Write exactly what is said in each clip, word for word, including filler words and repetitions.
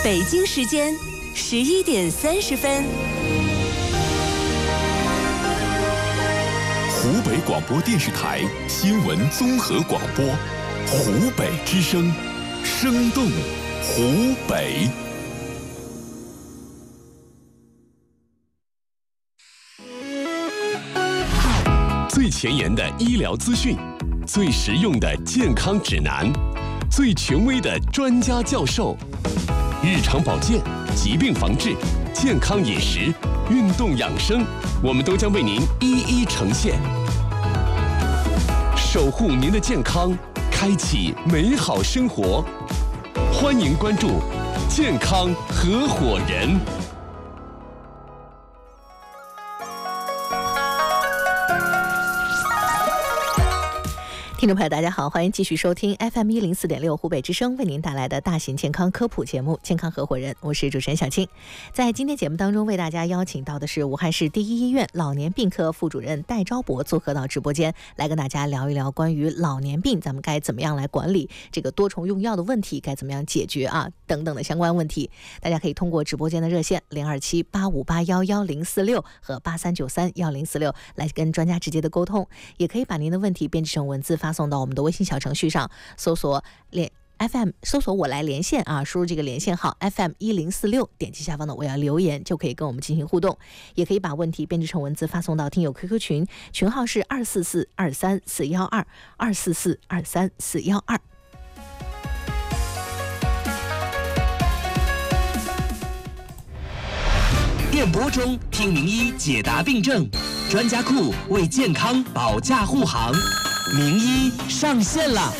北京时间十一点三十分。 湖北广播电视台新闻综合广播，湖北之声，生动湖北。最前沿的医疗资讯，最实用的健康指南，最权威的专家教授，日常保健、疾病防治、健康饮食、运动养生，我们都将为您一一呈现，守护您的健康，开启美好生活。欢迎关注健康合伙人。 听众朋友大家好，欢迎继续收听 F M 一零四点六湖北之声为您带来的大型健康科普节目健康合伙人，我是主持人小青。在今天节目当中为大家邀请到的是武汉市第一医院老年病科副主任戴昭博做客到直播间，来跟大家聊一聊关于老年病咱们该怎么样来管理，这个多重用药的问题该怎么样解决啊等等的相关问题。大家可以通过直播间的热线零二七八五八幺幺零四六和八三九三幺零四六来跟专家直接的沟通，也可以把您的问题编辑成文字发送到我们的微信小程序上，搜索连 F M 搜索我来连线啊，输入这个连线号 F M 一零四六，点击下方的我要留言就可以跟我们进行互动，也可以把问题编辑成文字发送到听友 Q Q 群，群号是二四四二三四一二二四四二三四一二。 电波中听名医解答病症，专家库为健康保驾护航，名医上线了。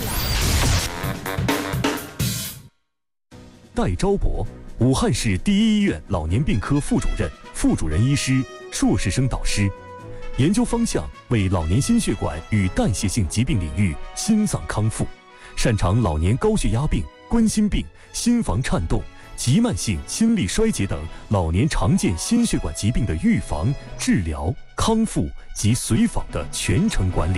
戴昭博，武汉市第一医院老年病科副主任、副主任医师、硕士生导师，研究方向为老年心血管与代谢性疾病领域心脏康复，擅长老年高血压病、冠心病、心房颤动、急慢性心力衰竭等老年常见心血管疾病的预防、治疗、康复及随访的全程管理。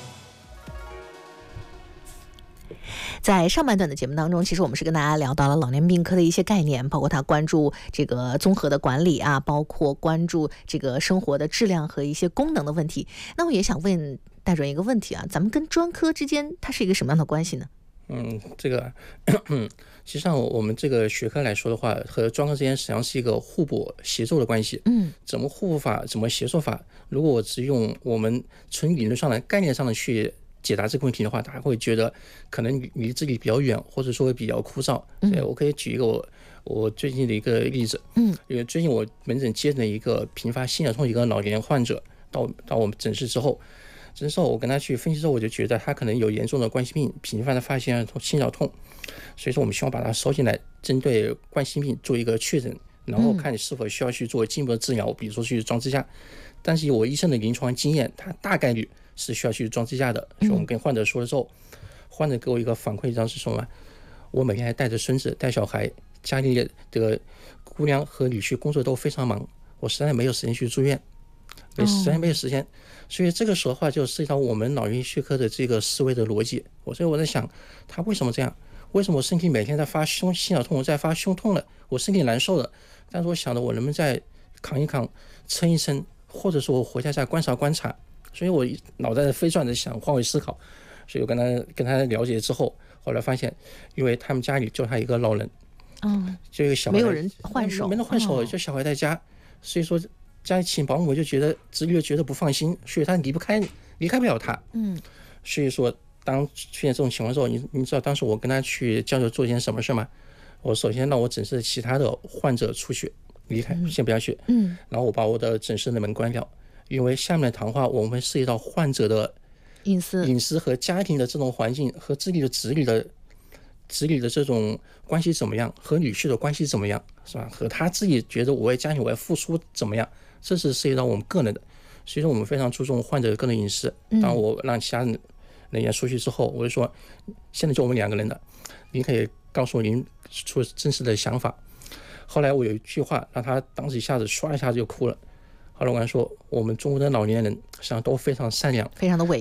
在上半段的节目当中，其实我们是跟大家聊到了老年病科的一些概念，包括他关注这个综合的管理啊，包括关注这个生活的质量和一些功能的问题。那我也想问戴主任一个问题啊，咱们跟专科之间它是一个什么样的关系呢？ 嗯，这个实际上我们这个学科来说的话，和专科之间实际上是一个互补协作的关系。嗯，怎么互补法，怎么协作法？如果我只用我们纯理论上的概念上的去解答这个问题的话，大家会觉得可能离自己比较远，或者说比较枯燥。嗯，我可以举一个我我最近的一个例子。嗯，因为最近我门诊接诊一个频发心绞痛一个老年患者到到我们诊室之后。诊室后我跟他去分析之后，我就觉得他可能有严重的冠心病，频繁的发现心绞痛，所以说我们希望把他收进来，针对冠心病做一个确诊，然后看你是否需要去做进一步的治疗，比如说去装支架。但是我医生的临床经验，他大概率是需要去装支架的，所以我们跟患者说了之后，患者给我一个反馈，张是什么？我每天还带着孙子带小孩，家里的这个姑娘和女婿工作都非常忙，我实在没有时间去住院，没实在没有时间。所以这个时候的话，就涉及到我们老年学科的这个思维的逻辑。我所以我在想，他为什么这样？为什么我身体每天在发胸心绞痛，我在发胸痛了，我身体难受了？但是我想着我能不能再扛一扛，撑一撑，或者说我回家再观察观察。所以我脑袋飞转的想换位思考，所以我跟他跟他了解之后，后来发现，因为他们家里就他一个老人，嗯，就一个小孩没有人换手， 没人换手，就小孩在家，所以说。家里请保姆就觉得子女觉得不放心，所以他离不开离开不了他。嗯，所以说当出现这种情况之后，你你知道当时我跟他去交流做一件什么事吗？我首先让我诊室的其他的患者出去离开，嗯、先不要去。嗯，然后我把我的诊室的门关掉，因为下面的谈话我们会涉及到患者的隐私、 隐私和家庭的这种环境和自己的子女的子女的这种关系怎么样，和女婿的关系怎么样，是吧？和他自己觉得我为家庭我要付出怎么样？这是涉及到我们个人的，所以说我们非常注重患者的个人隐私。当我让其他人员出去之后，我就说，现在就我们两个人了，您可以告诉我您出真实的想法。后来我有一句话让他当时一下子唰一下子就哭了。后来我跟他说，我们中国的老年人实际上都非常善良， 非常的伟大。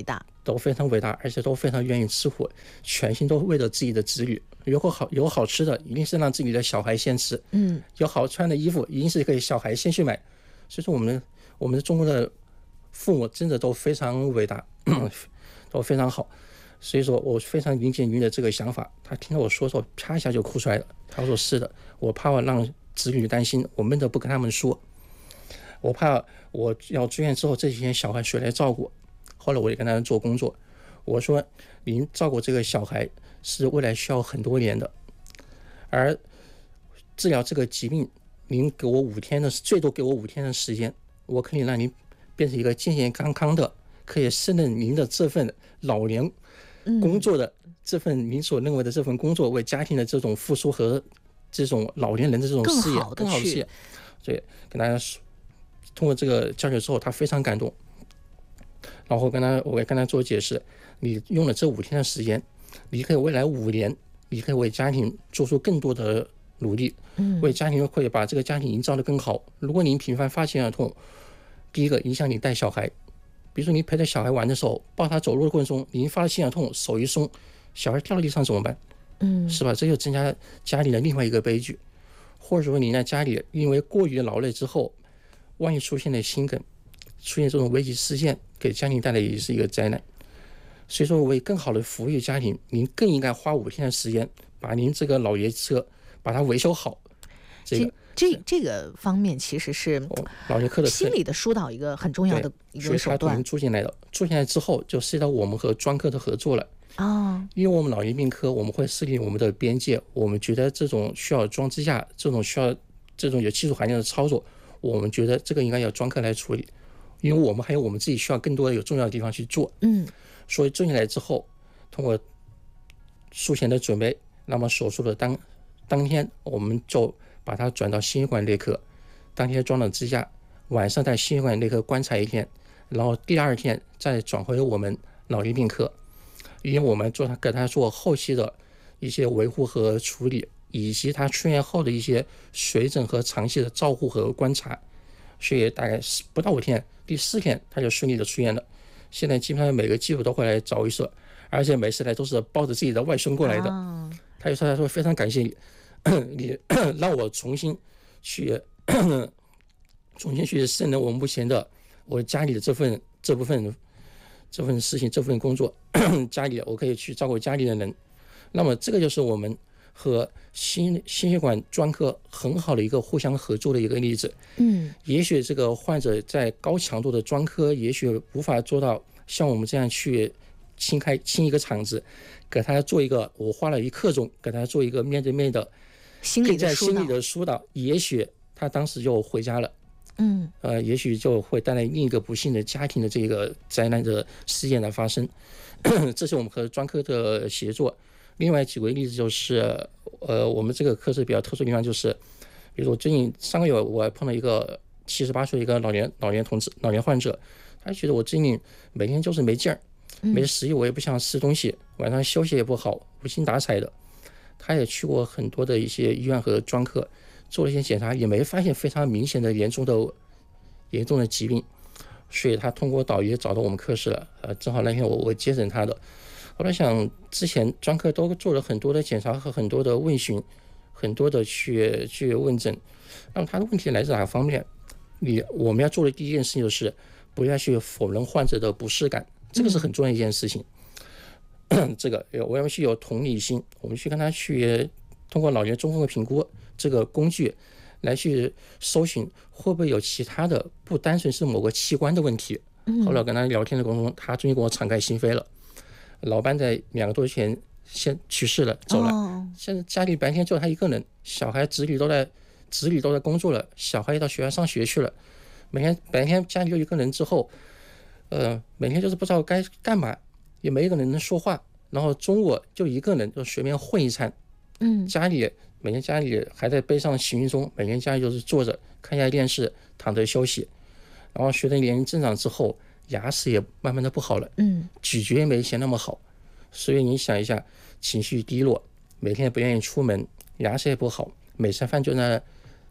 都非常伟大，而且都非常愿意吃苦，全心都为了自己的子女。有好有好吃的，一定是让自己的小孩先吃。嗯，有好穿的衣服，一定是给小孩先去买。所以说，我们我们中国的父母真的都非常伟大，都非常好。所以说我非常理解您的这个想法。他听到我说说，啪一下就哭出来了。他说：“是的，我怕我让子女担心，我闷着不跟他们说。我怕我要住院之后，这几天小孩谁来照顾？”后来我也跟他做工作，我说：“您照顾这个小孩是未来需要很多年的，而治疗这个疾病，您给我五天的，最多给我五天的时间，我可以让您变成一个健健康康的，可以胜任您的这份老年工作的、嗯、这份您所认为的这份工作，为家庭的这种付出和这种老年人的这种事业，更好的事业。”所以跟大家说，通过这个教学之后，他非常感动。然后跟他，我也跟他做解释，你用了这五天的时间，你可以未来五年，你可以为家庭做出更多的努力，嗯，为家庭会把这个家庭营造得更好。如果您频繁发心绞痛，第一个影响你带小孩，比如说你陪着小孩玩的时候，抱他走路的过程中，你发了心绞痛，手一松，小孩掉到地上怎么办？嗯，是吧？这就增加家里的另外一个悲剧。或者说你在家里因为过于的劳累之后，万一出现了心梗，出现这种危急事件，给家庭带来也是一个灾难。所以说，为更好的服务于家庭，您更应该花五天的时间，把您这个老爷车把它维修好。这个这这个方面其实是老年科的心理的疏导一个很重要的一个手段。 住进来了，住进来之后就涉及到我们和专科的合作了。哦，因为我们老年病科我们会设定我们的边界，我们觉得这种需要装支架，这种需要这种有技术含量的操作，我们觉得这个应该要专科来处理。因为我们还有我们自己需要更多的有重要的地方去做，嗯，所以住进来之后，通过术前的准备，那么手术的当当天，我们就把它转到心血管内科，当天装了支架，晚上在心血管内科观察一天，然后第二天再转回我们脑内病科，因为我们做他给他做后期的一些维护和处理，以及他出院后的一些随诊和长期的照护和观察。所以大概不到五天，第四天他就顺利的出院了。现在基本上每个季度都会来找一次，而且每次来都是抱着自己的外孙过来的。哦、他就说：“他说非常感谢你，你让我重新去重新去胜任我目前的我家里的这份这部分这份事情这份工作，家里我可以去照顾家里的人。那么这个就是我们和心心血管专科很好的一个互相合作的一个例子。嗯，也许这个患者在高强度的专科，也许无法做到像我们这样去清开清一个场子，给他做一个，我花了一刻钟给他做一个面对面的心理的疏导， 心理的疏导，也许他当时就回家了。嗯，呃，也许就会带来另一个不幸的家庭的这个灾难的事件的发生。这是我们和专科的协作。另外举个例子就是，呃，我们这个科室比较特殊的地方就是，比如说最近上个月我还碰到一个七十八岁一个老年老年同志老年患者，他觉得我最近每天就是没劲儿，没食欲，我也不想吃东西，晚上休息也不好，无精打采的。他也去过很多的一些医院和专科，做了一些检查，也没发现非常明显的严重的严重的疾病，所以他通过导医找到我们科室了。呃，正好那天我我接诊他的。后来想，之前专科都做了很多的检查和很多的问询，很多的去去问诊。那么他的问题来自哪个方面？你我们要做的第一件事情就是不要去否认患者的不适感，这个是很重要的一件事情。嗯、这个我要去有同理心，我们去跟他去通过老年综合评估这个工具来去搜寻会不会有其他的，不单纯是某个器官的问题。后来跟他聊天的过程中，他终于跟我敞开心扉了。老伴在两个多月前先去世了，走了。哦、现在家里白天就他一个人，小孩子女都在子女都在工作了，小孩也到学校上学去了。每天白天家里就一个人之后，呃，每天就是不知道该干嘛，也没一个人能说话。然后中午就一个人就随便混一餐。嗯，家里每天家里还在悲伤情绪中，每天家里就是坐着看一下电视，躺着休息。然后随着年龄增长之后，牙齿也慢慢的不好了，嗯，咀嚼也没以前那么好，所以你想一下，情绪低落，每天也不愿意出门，牙齿也不好，每餐饭就在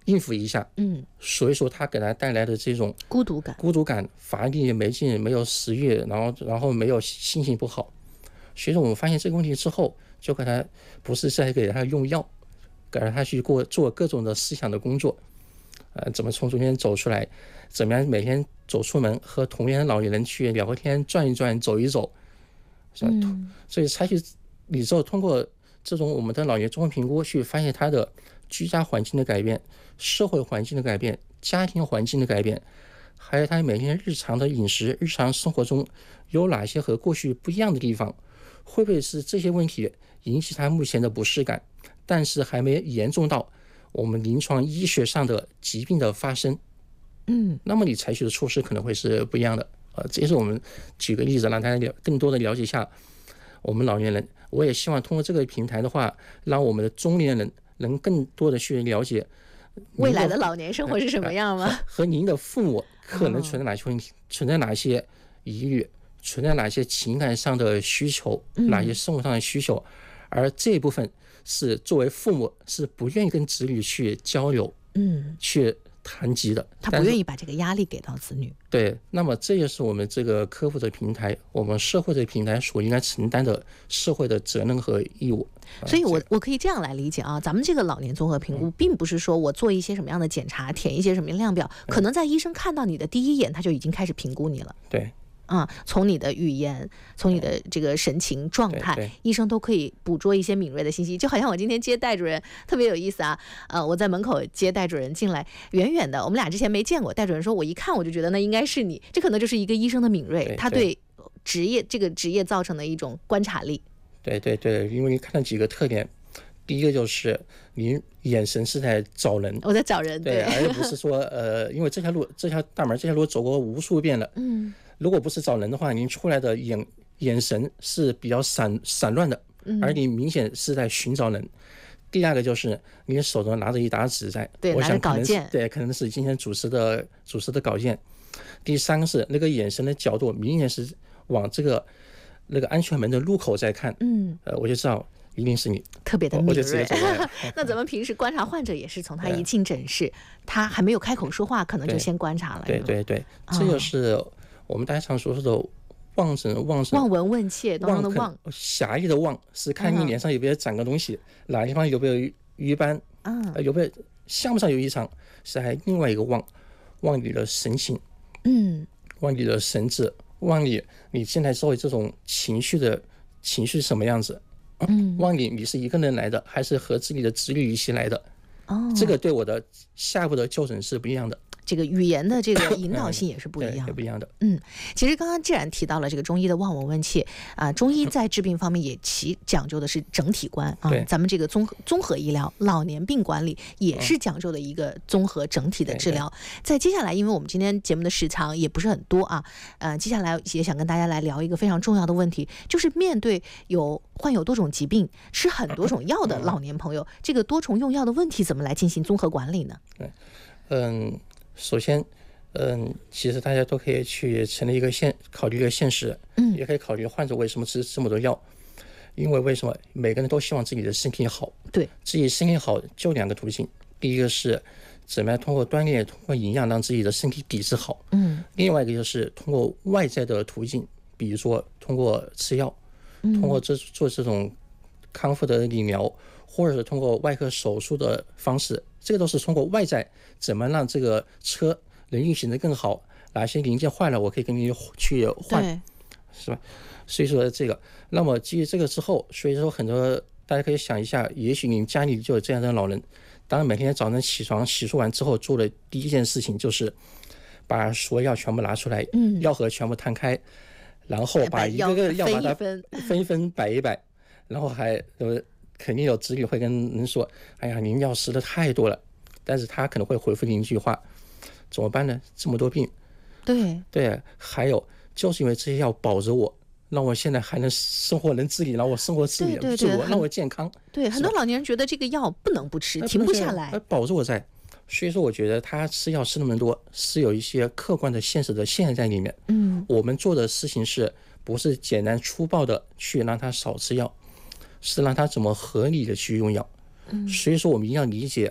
应付一下， 嗯， 所以说他给他带来的这种孤独感、 孤独感、乏力、没劲、没有食欲，然后然后没有心情不好。所以说我们发现这个问题之后，就给他不是在给他用药，给他去过做各种的思想的工作，呃，怎么从中间走出来，怎么样每天走出门和同龄的老年人去聊个天、转一转、走一走，是吧？嗯、所以采取你之后，通过这种我们的老年综合评估，去发现他的居家环境的改变、社会环境的改变、家庭环境的改变，还有他每天日常的饮食、日常生活中有哪些和过去不一样的地方，会不会是这些问题引起他目前的不适感，但是还没严重到我们临床医学上的疾病的发生，嗯，那么你采取的措施可能会是不一样的。呃，这也是我们举个例子，让大家了更多的了解一下我们老年人。我也希望通过这个平台的话，让我们的中年人能更多的去了解未来的老年生活是什么样吗？ 和您的父母可能存在哪些问题，哦、存在哪些疑虑，存在哪些情感上的需求，嗯、哪些生活上的需求，而这一部分是作为父母是不愿意跟子女去交流，嗯，去谈及的， 他不愿意把这个压力给到子女。 对，那么这也是我们这个科普的平台，我们社会的平台所应该承担的社会的责任和义务。 所以我我可以这样来理解啊，咱们这个老年综合评估，并不是说我做一些什么样的检查，填一些什么量表，可能在医生看到你的第一眼，他就已经开始评估你了。 对。 啊、嗯，从你的语言，从你的这个神情状态，医生都可以捕捉一些敏锐的信息。就好像我今天接戴主任特别有意思啊，呃，我在门口接戴主任进来，远远的，我们俩之前没见过，戴主任说我一看我就觉得那应该是你，这可能就是一个医生的敏锐，他对职业这个职业造成的一种观察力。 对对对，因为你看到几个特点，第一个就是您眼神是在找人， 我在找人，对， 对而不是说呃，因为这条路这条大门这条路走过无数遍了，嗯。如果不是找人的话，您出来的眼眼神是比较散散乱的，而你明显是在寻找人。嗯、第二个就是你手中拿着一沓纸在， 对， 我想可能是对，可能是今天主持的主持的稿件。第三个是那个眼神的角度明显是往这个那个安全门的入口在看，嗯，呃，我就知道一定是你， 特别的敏锐。 哦、 那咱们平时观察患者也是从他一进诊室，他还没有开口说话，可能就先观察了。 对对对，这就是我们大家常说的望诊望诊望闻问切，当中的望， 狭义的望是看你脸上有没有长个东西，嗯、哪个地方有没有瘀斑，嗯、呃，有没有项目上有异常，是还另外一个望，望你的神情，嗯，望你的神智，望你你现在周围这种情绪的情绪是什么样子，嗯，望你你是一个人来的，还是和自己的子女一起来的，哦，这个对我的下一步的就诊是不一样的。 这个语言的这个引导性也是不一样的， 也不一样的。 嗯，其实刚刚既然提到了这个中医的望闻问切啊、呃，中医在治病方面也其讲究的是整体观啊。咱们这个综合综合医疗、老年病管理也是讲究的一个综合整体的治疗。在接下来，因为我们今天节目的时长也不是很多啊，呃，接下来也想跟大家来聊一个非常重要的问题，就是面对有患有多种疾病、吃很多种药的老年朋友，这个多重用药的问题怎么来进行综合管理呢？ 对，嗯。首先，嗯，其实大家都可以去成立一个现考虑一个现实，嗯，也可以考虑患者为什么吃这么多药，因为为什么每个人都希望自己的身体好， 对， 自己身体好就两个途径，第一个是怎么样通过锻炼、通过营养让自己的身体底子好，嗯，另外一个就是通过外在的途径，比如说通过吃药，通过这做这种康复的理疗，或者是通过外科手术的方式。这个都是通过外在怎么让这个车能运行得更好，哪些零件坏了我可以跟你去换，是吧？所以说这个，那么基于这个之后，所以说很多大家可以想一下，也许你家里就有这样的老人，当然每天早上起床洗漱完之后做的第一件事情就是把所有药全部拿出来，嗯，药盒全部摊开，然后把一个个药把它分一分摆一摆，然后还呃。肯定有子女会跟人说：“哎呀，您药吃的太多了。”但是他可能会回复您一句话：“怎么办呢？这么多病。” 对对，还有就是因为这些药保着我，让我现在还能生活能自理，让我生活自理自我，让我健康。 对，很多老年人觉得这个药不能不吃，停不下来， 保着我在。所以说，我觉得他吃药吃那么多，是有一些客观的现实的现象在里面。嗯，我们做的事情是不是简单粗暴的去让他少吃药？是让他怎么合理的去用药，嗯，所以说我们一定要理解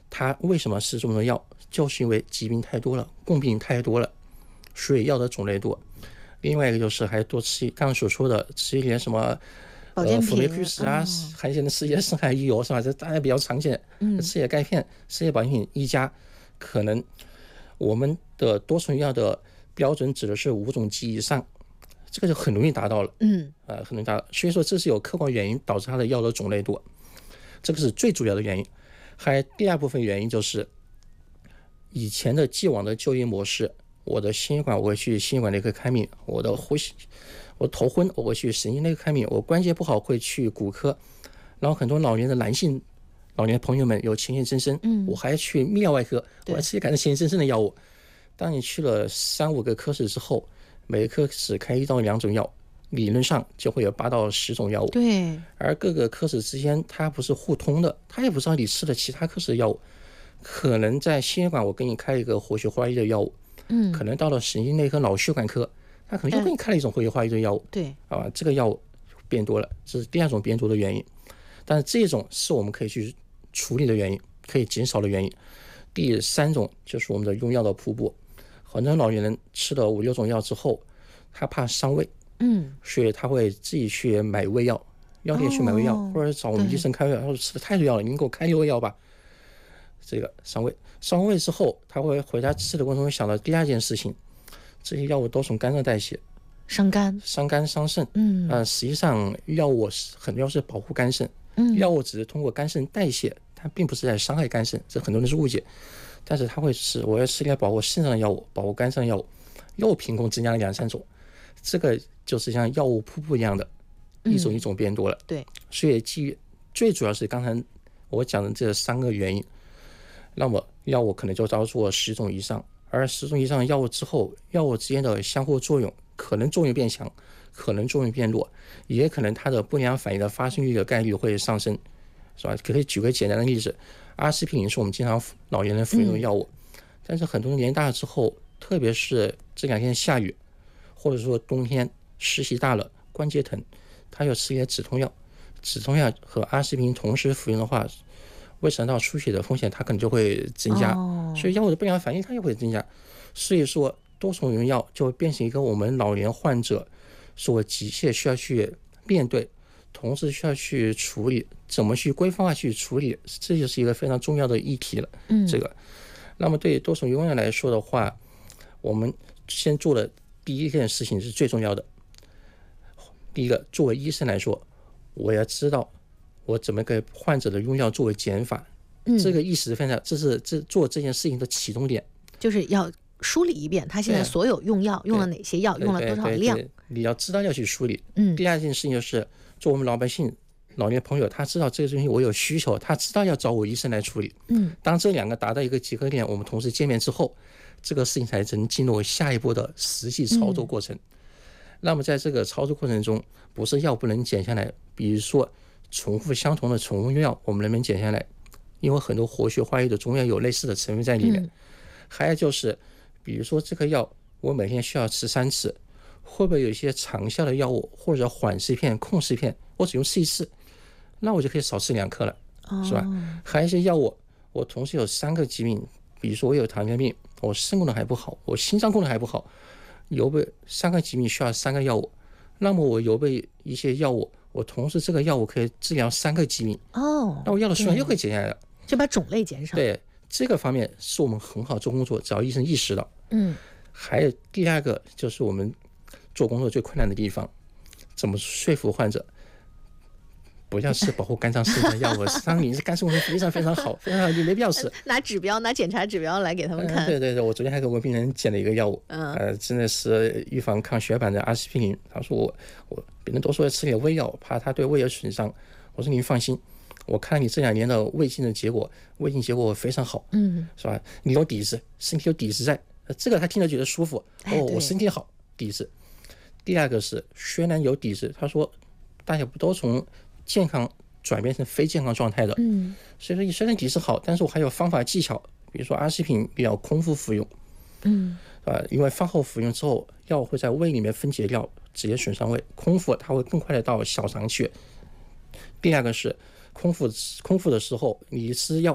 它为什么是这么多药？就是因为疾病太多了，共病太多了，所以药的种类多。另外一个就是还多吃刚刚所说的吃一点什么呃辅酶 Q 十啊，哦、还有现在吃一些深海鱼油是吧？这大家比较常见。嗯，吃一些钙片，吃一些保健品一加，可能我们的多重药的标准指的是五种及以上，这个就很容易达到了。嗯，呃，很容易达到。所以说这是有客观原因导致它的药的种类多，这个是最主要的原因。还有第二部分原因就是以前的既往的就医模式，我的心血管我会去心血管内科看病，我的呼吸我头昏我会去神经内科看病，我关节不好会去骨科，然后很多老年的男性老年朋友们有前列增生，嗯，我还去泌尿外科，我还直接改成前列增生的药物。当你去了三五个科室之后，每个科室开一到两种药，理论上就会有八到十种药物。对，而各个科室之间它不是互通的，它也不知道你吃了其他科室的药物。可能在心血管我给你开一个活血化瘀的药物，嗯，可能到了神经内科脑血管科，他可能就给你开了一种活血化瘀的药物，对，啊，这个药物变多了，这是第二种变多的原因。但是这种是我们可以去处理的原因，可以减少的原因。第三种就是我们的用药的瀑布，很多老年人吃了五六种药之后，他怕伤胃，嗯，所以他会自己去买胃药，药店去买胃药，哦、或者找我们医生开胃药，他说吃的太多药了，您给我开六味药吧。这个伤胃，伤胃之后，他会回家吃的过程中想到第二件事情，这些药物都从肝脏代谢，伤肝、伤肝伤肾。嗯，呃，实际上药物很多药是保护肝肾，嗯，药物只是通过肝肾代谢，它并不是在伤害肝肾，这很多人是误解。但是它会吃，我要吃一个保护肾脏的药物，保护肝肾的药物，又凭空增加了两三种，这个就是像药物瀑布一样的，一种一种变多了。嗯、对，所以基于最主要是刚才我讲的这三个原因。那么药物可能就造出十种以上，而十种以上的药物之后，药物之间的相互作用，可能作用变强，可能作用变弱，也可能它的不良反应的发生率的概率会上升，是吧？可以举个简单的例子，阿司匹林是我们经常老年人服用的药物，嗯、但是很多人年大了之后，特别是这两天下雨，或者说冬天湿气大了，关节疼，他要吃一些止痛药，止痛药和阿司匹林同时服用的话，胃肠道出血的风险它可能就会增加，哦、所以药物的不良反应它也会增加。所以说多重用药就会变成一个我们老年患者所急切需要去面对，同时需要去处理，怎么去规范化去处理，这就是一个非常重要的议题了。嗯，这个。那么对多重用药来说的话，我们先做的第一件事情是最重要的。第一个，作为医生来说，我要知道我怎么给患者的用药作为减法，嗯、这个意识非常，这是这做这件事情的启动点， 就是要梳理一遍他现在所有用药用了哪些药，用了多少量，对对对， 你要知道要去梳理。嗯，第二件事情就是做我们老百姓、老年朋友，他知道这个东西我有需求，他知道要找我医生来处理。嗯，当这两个达到一个结合点，我们同时见面之后，这个事情才能进入下一步的实际操作过程。嗯、那么在这个操作过程中，不是药不能减下来，比如说重复相同的重复用药，我们能不能减下来？因为很多活血化瘀的中药有类似的成分在里面。嗯、还有就是，比如说这个药我每天需要吃三次，会不会有一些长效的药物或者缓释片、控释片，我只用吃一次，那我就可以少吃两颗了，哦、是吧？还有一些药物，我同时有三个疾病，比如说我有糖尿病，我肾功能还不好，我心脏功能还不好，有没有三个疾病需要三个药物？那么我有没有一些药物？我同时这个药物可以治疗三个疾病，哦，那我药的数量又可以减下来了， 就把种类减少。 对，这个方面是我们很好做工作，只要医生意识到。嗯，还有第二个就是我们做工作最困难的地方，怎么说服患者不要吃保护肝脏肾脏药物，当你是肝肾功能非常非常好，非常好，你没必要吃。 拿指标，拿检查指标来给他们看。 嗯、对对对，我昨天还给我病人检了一个药物，嗯，呃，真的是预防抗血板的阿司匹林。他说我我别人都说要吃点胃药，怕他对胃有损伤。我说您放心，我看你这两年的胃镜的结果，胃镜结果非常好，嗯，是吧？你有底子，身体有底子在，这个他听着觉得舒服。哦，我身体好，底子。第二个是虽然有底子，他说大家不都从健康转变成非健康状态的，嗯，所以说虽然底子好，但是我还有方法技巧，比如说阿司匹林要空腹服用，嗯，啊，因为饭后服用之后，药会在胃里面分解掉，直接损伤胃，空腹它会更快的到小肠去。第二个是空腹空腹的时候，你吃药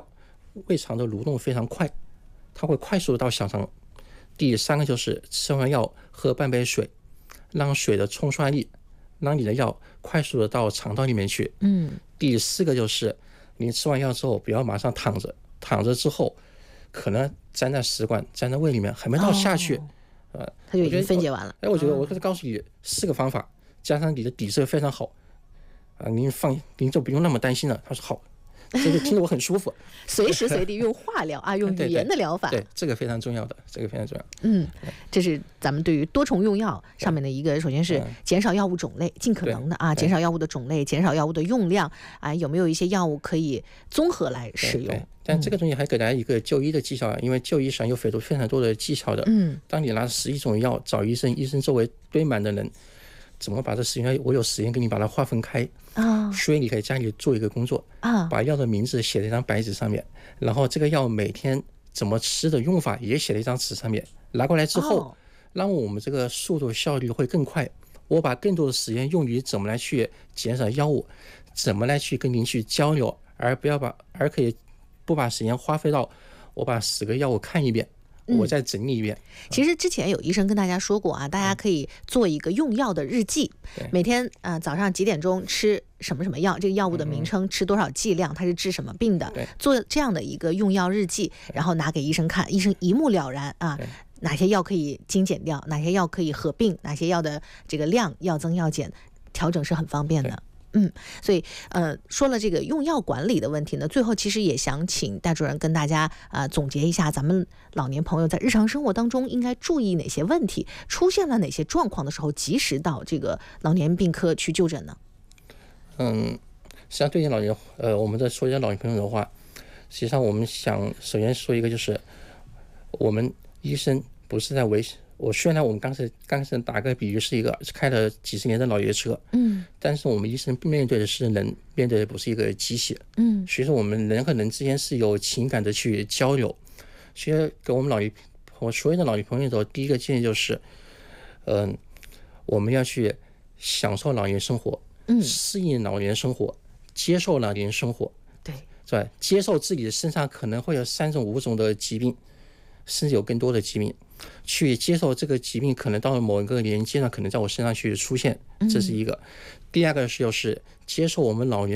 胃肠的蠕动非常快，它会快速的到小肠。第三个就是吃完药喝半杯水，让水的冲刷力让你的药快速的到肠道里面去。 嗯。 第四个就是你吃完药之后不要马上躺着，躺着之后可能粘在食管粘在胃里面还没到下去， 哦呃， 它就已经分解完了。 哎，我觉得我告诉你四个方法，加上你的底色非常好啊，您放您就不用那么担心了。他说好，这个听着我很舒服。 随时随地用化疗啊，用语言的疗法， 对, 对, 对，这个非常重要的，这个非常重要。 嗯，这是咱们对于多重用药上面的一个，首先是减少药物种类，尽可能的啊，减少药物的种类，减少药物的用量啊，有没有一些药物可以综合来使用？ 对对，但这个东西还给大家一个就医的技巧啊，因为就医上有非常非常多的技巧的。嗯，当你拿十一种药找医生，医生周围堆满的人，怎么把这十样？我有时间给你把它划分开啊，哦，所以你可以家里做一个工作啊，把药的名字写在一张白纸上面，然后这个药每天怎么吃的用法也写在一张纸上面，拿过来之后，哦，让我们这个速度效率会更快。我把更多的时间用于怎么来去减少药物，怎么来去跟您去交流，而不要把而可以不把时间花费到我把十个药物看一遍。我再整理一遍。 其实之前有医生跟大家说过啊，大家可以做一个用药的日记，每天呃早上几点钟吃什么什么药，这个药物的名称，吃多少剂量，它是治什么病的，做这样的一个用药日记，然后拿给医生看，医生一目了然啊，哪些药可以精简掉，哪些药可以合并，哪些药的这个量要增要减，调整是很方便的。嗯，所以呃说了这个用药管理的问题呢，最后其实也想请戴主任跟大家啊、呃、总结一下，咱们老年朋友在日常生活当中应该注意哪些问题，出现了哪些状况的时候，及时到这个老年病科去就诊呢？ 嗯，实际上对于老年呃我们的所有老年朋友的话，实际上我们想首先说一个，就是我们医生不是在维我虽然我们刚才刚才打个比喻是一个开了几十年的老爷车，嗯，但是我们医生面对的是人，面对的不是一个机器，嗯，所以说我们人和人之间是有情感的去交流。所以给我们老年我所有的老年朋友的第一个建议就是，嗯、呃，我们要去享受老年生活，嗯，适应老年生活，接受老年生活， 对， 是吧？接受自己的身上可能会有三种、五种的疾病，甚至有更多的疾病。去接受这个疾病可能到了某一个年纪呢，可能在我身上去出现，这是一个。第二个是就是接受我们老年